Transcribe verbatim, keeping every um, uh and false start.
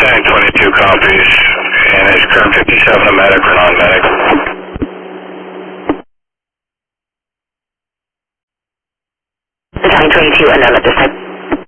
Battalion twenty-two copies. And is current fifty-seven a medic or non-medic? Battalion twenty-two, unknown at this time.